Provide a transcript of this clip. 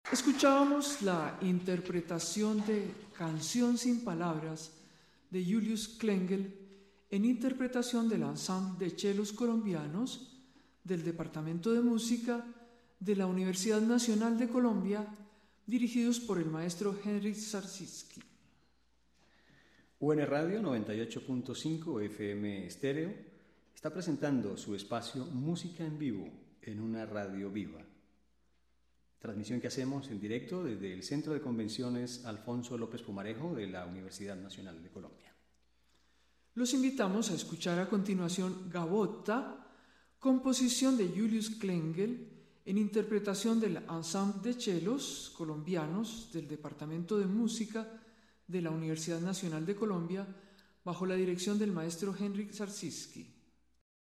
Escuchábamos la interpretación de Canción sin Palabras de Julius Klengel en interpretación del ensamble de chelos colombianos del Departamento de Música de la Universidad Nacional de Colombia, dirigidos por el maestro Henryk Sarsitzky. UN Radio 98.5 FM Estéreo está presentando su espacio Música en Vivo en una radio viva. Transmisión que hacemos en directo desde el Centro de Convenciones Alfonso López Pumarejo de la Universidad Nacional de Colombia. Los invitamos a escuchar a continuación Gavotta, composición de Julius Klengel en interpretación del ensamble de chelos colombianos del Departamento de Música de la Universidad Nacional de Colombia bajo la dirección del maestro Henryk Sarsitzky.